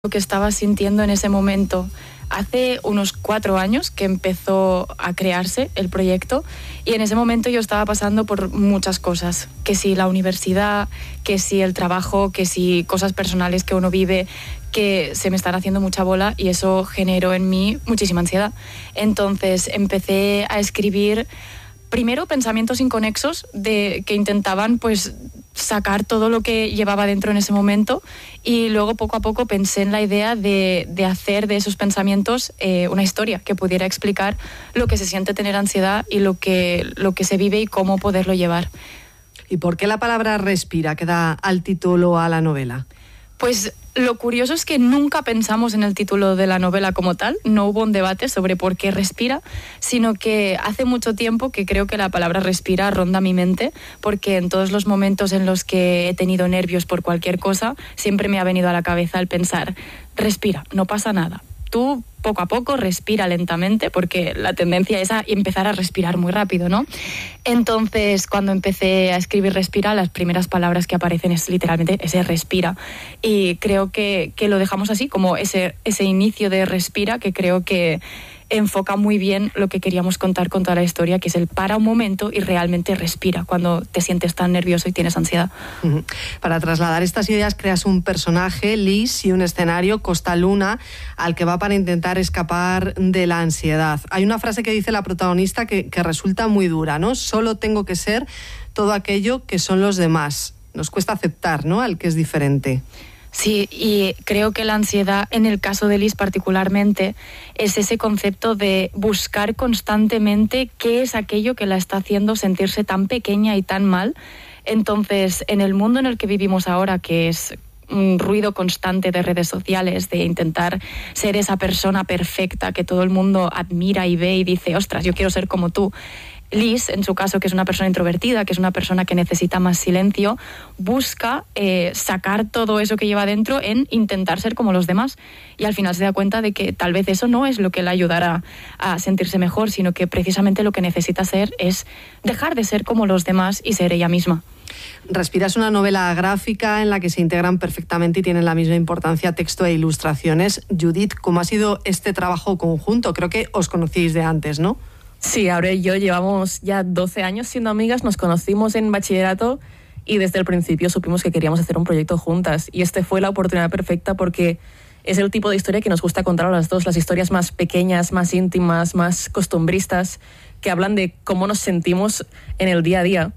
lo que estaba sintiendo en ese momento. Hace unos 4 años que empezó a crearse el proyecto y en ese momento yo estaba pasando por muchas cosas, que si la universidad, que si el trabajo, que si cosas personales que uno vive, que se me están haciendo mucha bola y eso generó en mí muchísima ansiedad. Entonces empecé a escribir primero pensamientos inconexos que intentaban pues sacar todo lo que llevaba dentro en ese momento y luego poco a poco pensé en la idea de hacer de esos pensamientos una historia que pudiera explicar lo que se siente tener ansiedad y lo que se vive y cómo poderlo llevar. ¿Y por qué la palabra respira que da al título a la novela? Pues lo curioso es que nunca pensamos en el título de la novela como tal, no hubo un debate sobre por qué respira, sino que hace mucho tiempo que creo que la palabra respira ronda mi mente, porque en todos los momentos en los que he tenido nervios por cualquier cosa, siempre me ha venido a la cabeza el pensar, respira, no pasa nada. Tú poco a poco respira lentamente porque la tendencia es a empezar a respirar muy rápido, ¿no? Entonces, cuando empecé a escribir respira, las primeras palabras que aparecen es literalmente ese respira. Y creo que lo dejamos así, como ese inicio de respira, que creo que enfoca muy bien lo que queríamos contar con toda la historia, que es el para un momento y realmente respira cuando te sientes tan nervioso y tienes ansiedad. Para trasladar estas ideas creas un personaje, Liz, y un escenario, Costa Luna, al que va para intentar escapar de la ansiedad. Hay una frase que dice la protagonista que resulta muy dura, ¿no? Solo tengo que ser todo aquello que son los demás. Nos cuesta aceptar, ¿no?, al que es diferente. Sí, y creo que la ansiedad, en el caso de Liz particularmente, es ese concepto de buscar constantemente qué es aquello que la está haciendo sentirse tan pequeña y tan mal. Entonces, en el mundo en el que vivimos ahora, que es un ruido constante de redes sociales, de intentar ser esa persona perfecta que todo el mundo admira y ve y dice, ostras, yo quiero ser como tú. Liz, en su caso, que es una persona introvertida, que es una persona que necesita más silencio, busca sacar todo eso que lleva dentro en intentar ser como los demás. Y al final se da cuenta de que tal vez eso no es lo que le ayudará a sentirse mejor, sino que precisamente lo que necesita hacer es dejar de ser como los demás y ser ella misma. Respira es una novela gráfica en la que se integran perfectamente y tienen la misma importancia texto e ilustraciones. Judith, ¿cómo ha sido este trabajo conjunto? Creo que os conocíais de antes, ¿no? Sí, Aure y yo llevamos ya 12 años siendo amigas, nos conocimos en bachillerato y desde el principio supimos que queríamos hacer un proyecto juntas. Y fue la oportunidad perfecta porque es el tipo de historia que nos gusta contar a las dos, las historias más pequeñas, más íntimas, más costumbristas, que hablan de cómo nos sentimos en el día a día.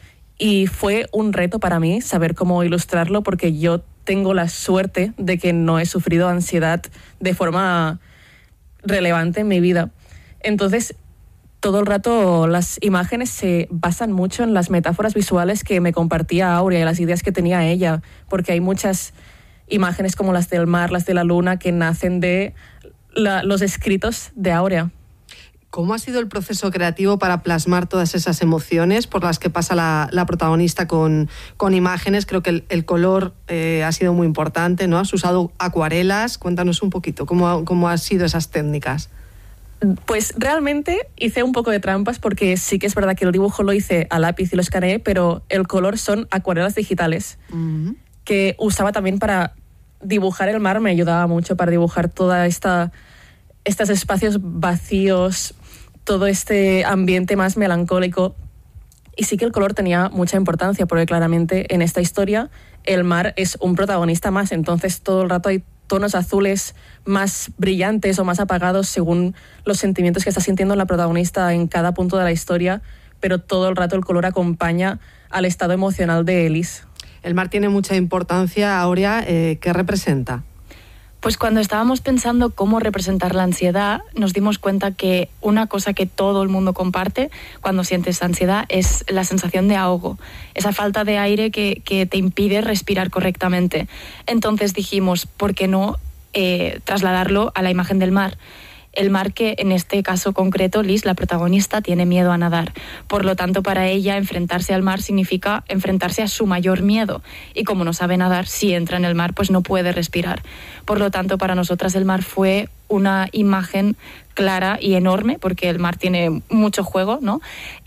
Y fue un reto para mí saber cómo ilustrarlo porque yo tengo la suerte de que no he sufrido ansiedad de forma relevante en mi vida. Entonces, todo el rato las imágenes se basan mucho en las metáforas visuales que me compartía Aurea y las ideas que tenía ella, porque hay muchas imágenes como las del mar, las de la luna, que nacen de los escritos de Aurea. ¿Cómo ha sido el proceso creativo para plasmar todas esas emociones por las que pasa la protagonista con imágenes? Creo que el color ha sido muy importante, ¿no? Has usado acuarelas. Cuéntanos un poquito cómo han sido esas técnicas. Pues realmente hice un poco de trampas porque sí que es verdad que el dibujo lo hice a lápiz y lo escaneé, pero el color son acuarelas digitales que usaba también para dibujar el mar. Me ayudaba mucho para dibujar toda estos espacios vacíos, todo este ambiente más melancólico. Y sí que el color tenía mucha importancia porque claramente en esta historia el mar es un protagonista más, entonces todo el rato hay tonos azules más brillantes o más apagados según los sentimientos que está sintiendo la protagonista en cada punto de la historia, pero todo el rato el color acompaña al estado emocional de Liz. El mar tiene mucha importancia, Aurea. ¿Qué representa? Pues cuando estábamos pensando cómo representar la ansiedad, nos dimos cuenta que una cosa que todo el mundo comparte cuando sientes ansiedad es la sensación de ahogo, esa falta de aire que te impide respirar correctamente. Entonces dijimos, ¿por qué no trasladarlo a la imagen del mar? El mar que, en este caso concreto, Liz, la protagonista, tiene miedo a nadar. Por lo tanto, para ella, enfrentarse al mar significa enfrentarse a su mayor miedo. Y como no sabe nadar, si entra en el mar, pues no puede respirar. Por lo tanto, para nosotras el mar fue una imagen clara y enorme, porque el mar tiene mucho juego, ¿no?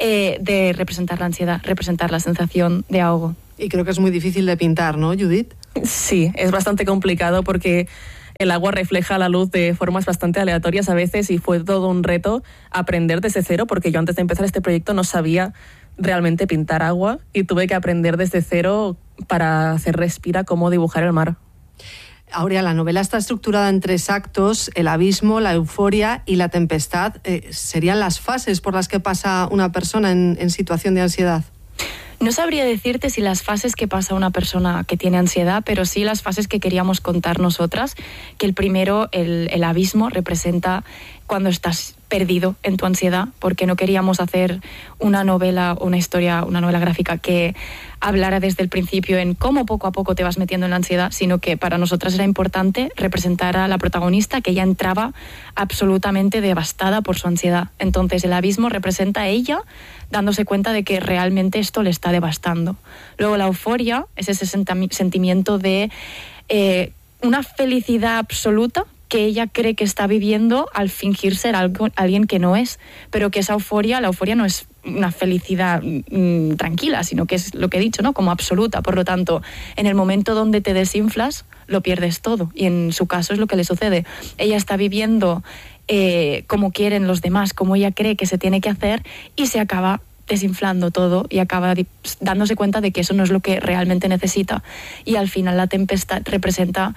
De representar la ansiedad, representar la sensación de ahogo. Y creo que es muy difícil de pintar, ¿no, Judith? Sí, es bastante complicado porque El agua refleja la luz de formas bastante aleatorias a veces y fue todo un reto aprender desde cero, porque yo antes de empezar este proyecto no sabía realmente pintar agua y tuve que aprender desde cero para hacer Respira cómo dibujar el mar. Aurea, la novela está estructurada en 3 actos: el abismo, la euforia y la tempestad. ¿Serían las fases por las que pasa una persona en situación de ansiedad? No sabría decirte si las fases que pasa una persona que tiene ansiedad, pero sí las fases que queríamos contar nosotras, que el primero, el abismo, representa cuando estás perdido en tu ansiedad, porque no queríamos hacer una novela o una historia, una novela gráfica que hablara desde el principio en cómo poco a poco te vas metiendo en la ansiedad, sino que para nosotras era importante representar a la protagonista, que ella entraba absolutamente devastada por su ansiedad. Entonces el abismo representa a ella dándose cuenta de que realmente esto le está devastando. Luego la euforia es ese sentimiento de una felicidad absoluta que ella cree que está viviendo al fingir ser alguien que no es, pero que esa euforia, la euforia no es una felicidad tranquila, sino que es lo que he dicho, ¿no? Como absoluta. Por lo tanto, en el momento donde te desinflas, lo pierdes todo. Y en su caso es lo que le sucede. Ella está viviendo como quieren los demás, como ella cree que se tiene que hacer, y se acaba desinflando todo y acaba dándose cuenta de que eso no es lo que realmente necesita. Y al final la tempestad representa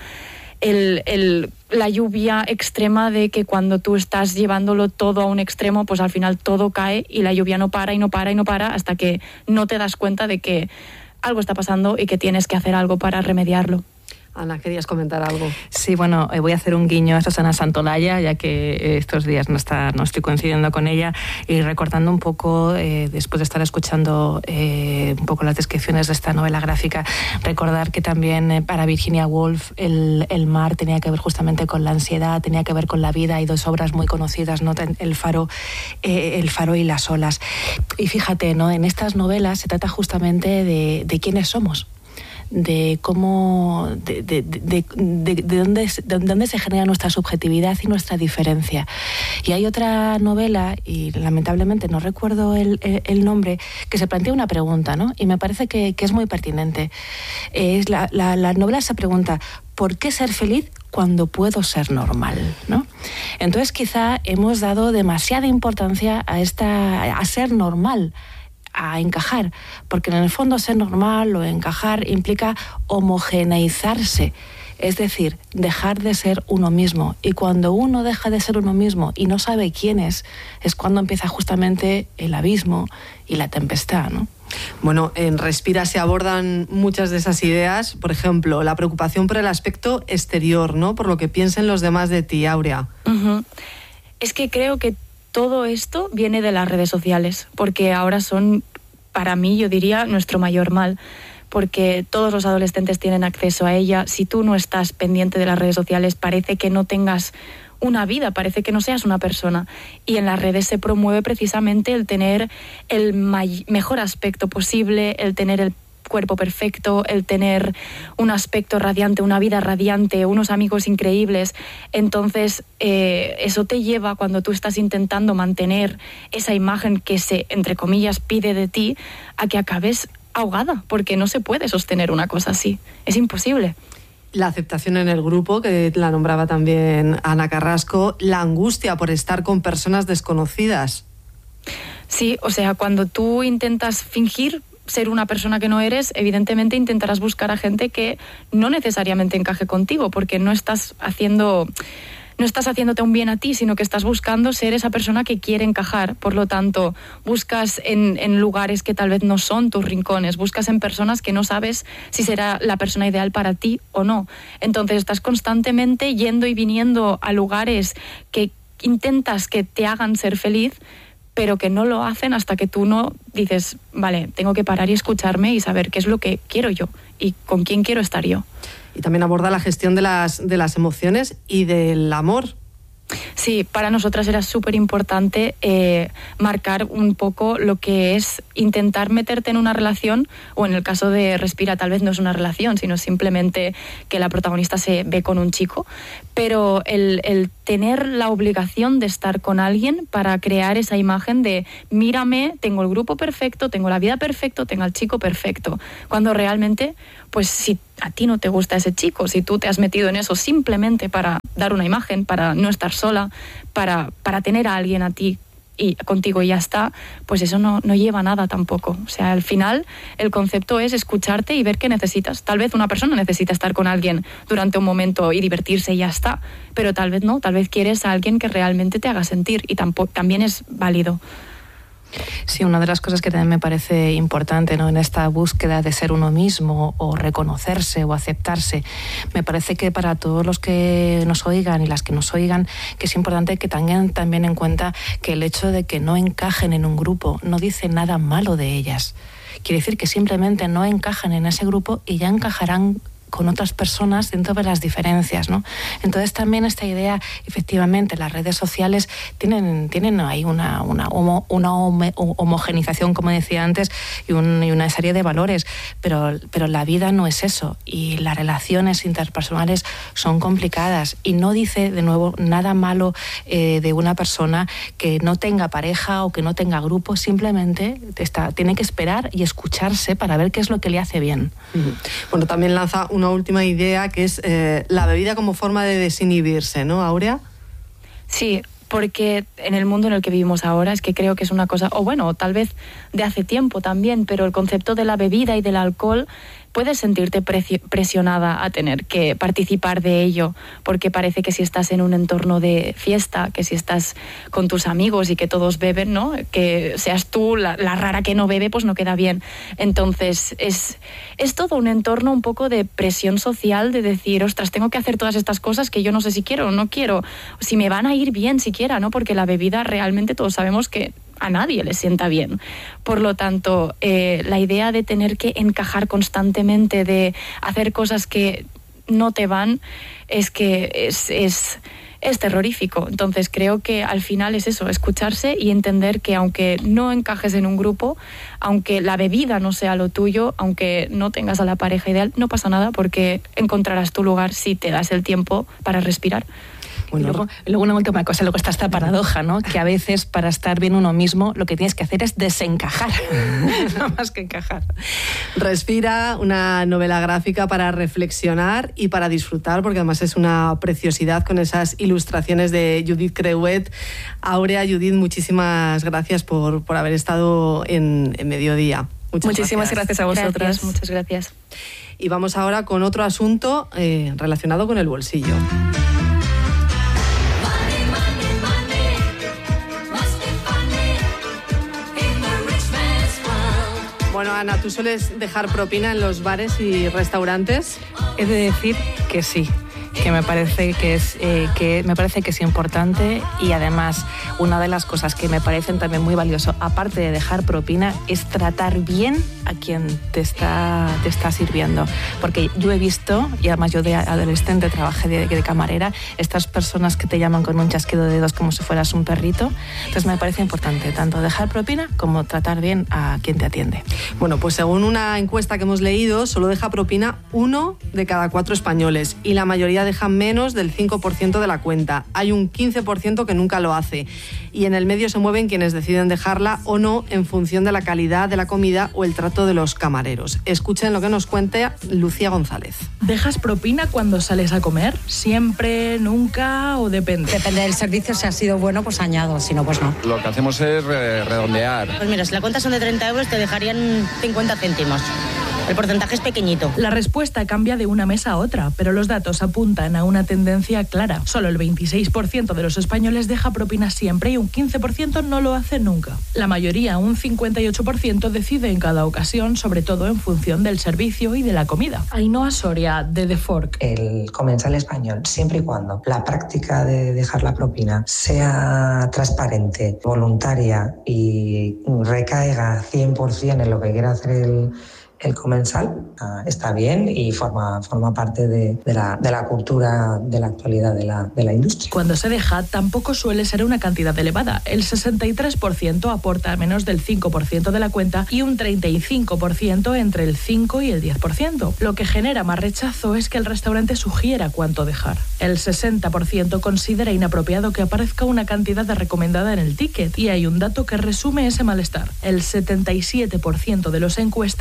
la lluvia extrema, de que cuando tú estás llevándolo todo a un extremo, pues al final todo cae y la lluvia no para y no para y no para hasta que no te das cuenta de que algo está pasando y que tienes que hacer algo para remediarlo. Ana, ¿querías comentar algo? Sí, bueno, voy a hacer un guiño a Susana Santolaya, ya que estos días no estoy coincidiendo con ella, y recordando un poco, después de estar escuchando un poco las descripciones de esta novela gráfica, recordar que también para Virginia Woolf el mar tenía que ver justamente con la ansiedad, tenía que ver con la vida. Hay 2 obras muy conocidas, ¿no? El faro y las olas. Y fíjate, ¿no? En estas novelas se trata justamente de quiénes somos, de cómo, de dónde se genera nuestra subjetividad y nuestra diferencia. Y hay otra novela, y lamentablemente no recuerdo el nombre, que se plantea una pregunta, ¿no? Y me parece que es muy pertinente. La novela se pregunta: ¿por qué ser feliz cuando puedo ser normal, ¿no? Entonces quizá hemos dado demasiada importancia a ser normal, a encajar, porque en el fondo ser normal o encajar implica homogeneizarse, es decir, dejar de ser uno mismo. Y cuando uno deja de ser uno mismo y no sabe quién es cuando empieza justamente el abismo y la tempestad, ¿no? Bueno, en Respira se abordan muchas de esas ideas, por ejemplo, la preocupación por el aspecto exterior, ¿no? Por lo que piensen los demás de ti, Aurea. Uh-huh. Es que creo que todo esto viene de las redes sociales, porque ahora son, para mí, yo diría, nuestro mayor mal, porque todos los adolescentes tienen acceso a ella. Si tú no estás pendiente de las redes sociales, parece que no tengas una vida, parece que no seas una persona. Y en las redes se promueve precisamente el tener el mejor aspecto posible, el tener el cuerpo perfecto, el tener un aspecto radiante, una vida radiante, unos amigos increíbles. Entonces, eso te lleva, cuando tú estás intentando mantener esa imagen que se, entre comillas, pide de ti, a que acabes ahogada, porque no se puede sostener una cosa así. Es imposible. La aceptación en el grupo, que la nombraba también Ana Carrasco, la angustia por estar con personas desconocidas. Sí, o sea, cuando tú intentas fingir ser una persona que no eres, evidentemente intentarás buscar a gente que no necesariamente encaje contigo, porque no estás haciéndote un bien a ti, sino que estás buscando ser esa persona que quiere encajar. Por lo tanto, buscas en lugares que tal vez no son tus rincones, buscas en personas que no sabes si será la persona ideal para ti o no. Entonces estás constantemente yendo y viniendo a lugares que intentas que te hagan ser feliz, pero que no lo hacen hasta que tú no dices, vale, tengo que parar y escucharme y saber qué es lo que quiero yo y con quién quiero estar yo. Y también aborda la gestión de las emociones y del amor. Sí, para nosotras era súper importante marcar un poco lo que es intentar meterte en una relación, o en el caso de Respira tal vez no es una relación, sino simplemente que la protagonista se ve con un chico, pero el tener la obligación de estar con alguien para crear esa imagen de mírame, tengo el grupo perfecto, tengo la vida perfecta, tengo al chico perfecto, cuando realmente, pues si a ti no te gusta ese chico, si tú te has metido en eso simplemente para dar una imagen, para no estar sola, para tener a alguien a ti y contigo y ya está, pues eso no lleva a nada tampoco. O sea, al final el concepto es escucharte y ver qué necesitas. Tal vez una persona necesita estar con alguien durante un momento y divertirse y ya está, pero tal vez no, tal vez quieres a alguien que realmente te haga sentir y también es válido. Sí, una de las cosas que también me parece importante, ¿no?, en esta búsqueda de ser uno mismo o reconocerse o aceptarse, me parece que para todos los que nos oigan y las que nos oigan, que es importante que tengan también en cuenta que el hecho de que no encajen en un grupo no dice nada malo de ellas. Quiere decir que simplemente no encajan en ese grupo y ya encajarán con otras personas dentro de las diferencias, ¿no? Entonces también esta idea, efectivamente, las redes sociales tienen ahí una homogenización, como decía antes, y una serie de valores, pero la vida no es eso, y las relaciones interpersonales son complicadas, y no dice, de nuevo, nada malo de una persona que no tenga pareja o que no tenga grupo, simplemente tiene que esperar y escucharse para ver qué es lo que le hace bien. Bueno, también lanza una última idea, que es la bebida como forma de desinhibirse, ¿no, Áurea? Sí, porque en el mundo en el que vivimos ahora es que creo que es una cosa, o bueno, tal vez de hace tiempo también, pero el concepto de la bebida y del alcohol, puedes sentirte presionada a tener que participar de ello, porque parece que si estás en un entorno de fiesta, que si estás con tus amigos y que todos beben, ¿no?, que seas tú la rara que no bebe, pues no queda bien. Entonces es todo un entorno un poco de presión social, de decir, ostras, tengo que hacer todas estas cosas que yo no sé si quiero o no quiero, si me van a ir bien siquiera, ¿no?, porque la bebida realmente todos sabemos que a nadie le sienta bien. Por lo tanto, la idea de tener que encajar constantemente, de hacer cosas que no te van, es que es terrorífico. Entonces creo que al final es eso, escucharse y entender que aunque no encajes en un grupo, aunque la bebida no sea lo tuyo, aunque no tengas a la pareja ideal, no pasa nada, porque encontrarás tu lugar si te das el tiempo para respirar. Bueno, luego una última cosa, luego está esta paradoja, ¿no?, que a veces para estar bien uno mismo lo que tienes que hacer es desencajar, no más que encajar. Respira, una novela gráfica para reflexionar y para disfrutar, porque además es una preciosidad con esas ilustraciones de Judith Creuet. Áurea, Judith, muchísimas gracias por haber estado en Mediodía. Muchísimas gracias a vosotras. Gracias, muchas gracias. Y vamos ahora con otro asunto relacionado con el bolsillo. Bueno, Ana, ¿tú sueles dejar propina en los bares y restaurantes? He de decir que sí, que me parece que es importante, y además una de las cosas que me parecen también muy valioso, aparte de dejar propina, es tratar bien a quien te está sirviendo, porque yo he visto, y además yo de adolescente trabajé de camarera, estas personas que te llaman con un chasquido de dedos como si fueras un perrito. Entonces me parece importante tanto dejar propina como tratar bien a quien te atiende. Bueno, pues según una encuesta que hemos leído, solo deja propina 1 de cada 4 españoles, y la mayoría dejan menos del 5% de la cuenta. Hay un 15% que nunca lo hace, y en el medio se mueven quienes deciden dejarla o no en función de la calidad de la comida o el trato de los camareros. Escuchen lo que nos cuenta Lucía González. ¿Dejas propina cuando sales a comer? ¿Siempre, nunca o depende? Depende del servicio, si ha sido bueno, pues añado, si no, pues no. Lo que hacemos es redondear. Pues mira, si la cuenta son de 30 euros, te dejarían 50 céntimos. El porcentaje es pequeñito. La respuesta cambia de una mesa a otra, pero los datos apuntan a una tendencia clara. Solo el 26% de los españoles deja propina siempre y un 15% no lo hace nunca. La mayoría, un 58%, decide en cada ocasión, sobre todo en función del servicio y de la comida. Ainhoa Soria, de The Fork. El comensal español, siempre y cuando la práctica de dejar la propina sea transparente, voluntaria y recaiga 100% en lo que quiera hacer el comensal, está bien y forma parte de la cultura de la actualidad de la industria. Cuando se deja, tampoco suele ser una cantidad elevada. El 63% aporta menos del 5% de la cuenta y un 35% entre el 5 y el 10%. Lo que genera más rechazo es que el restaurante sugiera cuánto dejar. El 60% considera inapropiado que aparezca una cantidad recomendada en el ticket, y hay un dato que resume ese malestar. El 77% de los encuestados eligen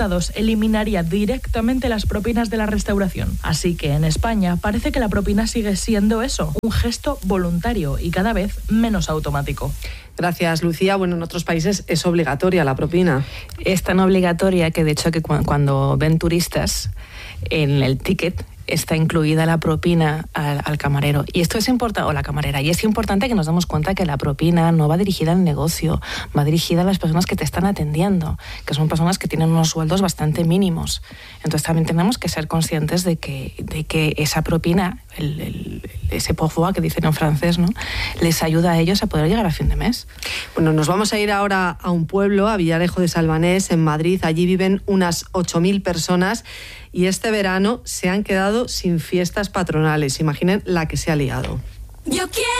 eliminaría directamente las propinas de la restauración. Así que en España parece que la propina sigue siendo eso, un gesto voluntario y cada vez menos automático. Gracias, Lucía. Bueno, en otros países es obligatoria la propina. Es tan obligatoria que, de hecho, que cuando ven turistas, en el ticket está incluida la propina al camarero. Y esto es importante, o la camarera, y es importante que nos demos cuenta que la propina no va dirigida al negocio, va dirigida a las personas que te están atendiendo, que son personas que tienen unos sueldos bastante mínimos. Entonces también tenemos que ser conscientes de que esa propina, ese pourboire que dicen en francés, ¿no?, les ayuda a ellos a poder llegar a fin de mes. Bueno, nos vamos a ir ahora a un pueblo, a Villarejo de Salvanés, en Madrid. Allí viven unas 8.000 personas y este verano se han quedado sin fiestas patronales. Imaginen la que se ha liado. Yo quiero